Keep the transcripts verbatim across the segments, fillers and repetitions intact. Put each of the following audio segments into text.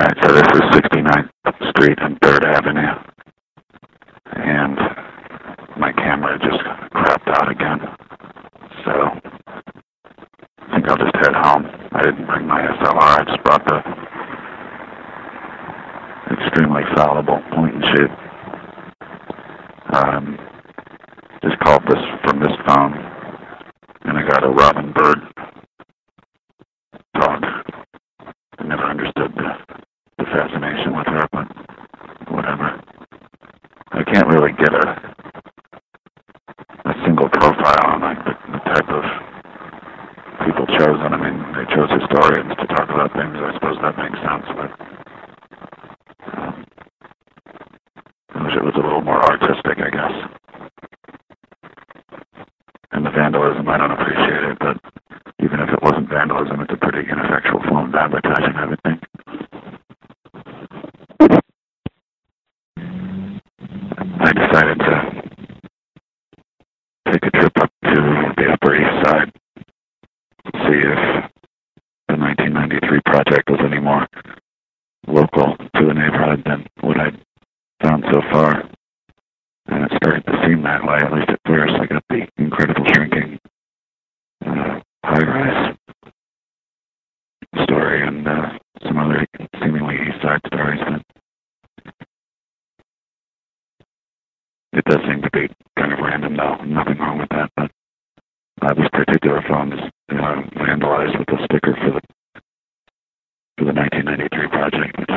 Alright, so this is sixty-ninth Street and third Avenue, and my camera just crapped out again, so I think I'll just head home. I didn't bring my S L R, I just brought the extremely fallible point-and-shoot. Um, just called this from this phone, and I got a Robin Bird talk. I never understood the, the fascination with her, but whatever. I can't really get a a single profile on like the, the type of people chosen. I mean, they chose historians to talk about things. I suppose that makes sense, but um, I wish it was a little more artistic, I guess. And the vandalism, I don't appreciate it, but even if it wasn't vandalism, it's a pretty ineffectual form of advertising, I would think. I decided to take a trip up to the Upper East Side to see if the nineteen ninety-three project was any more local to the neighborhood than what I'd found so far. And it started to seem that way, at least at first. I got the incredible shrinking uh, high-rise story and uh, some other seemingly East Side stories. But it does seem to be kind of random, though. Nothing wrong with that. But uh, this particular phone is uh, vandalized with a sticker for the for the nineteen ninety-three project, which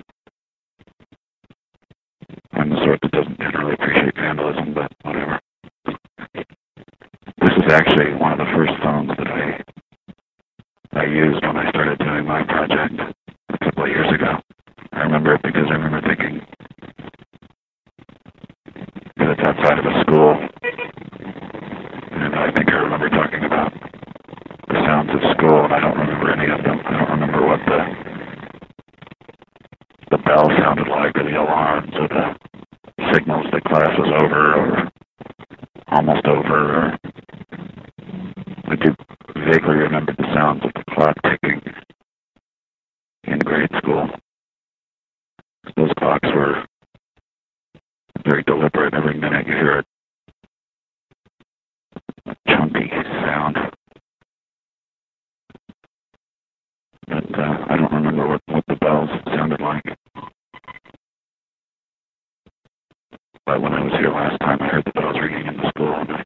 I'm the sort that doesn't generally appreciate vandalism, but whatever. This is actually one of the first phones that I I used when I started doing my project a couple of years ago. I remember it because I remember thinking that it's outside of a school, and I think I remember talking about the sounds of school, and I don't remember any of them. I don't remember what the the bell sounded like, or the alarms, or the signals that class was over, or almost over, or I do vaguely remember the sounds of the clock ticking in grade school. Those clocks were very deliberate. Every minute you hear a